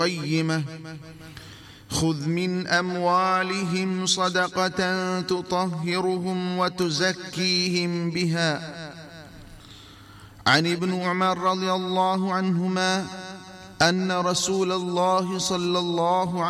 القيمة: خذ من أموالهم صدقة تطهرهم وتزكيهم بها. عن ابن عمر رضي الله عنهما أن رسول الله صلى الله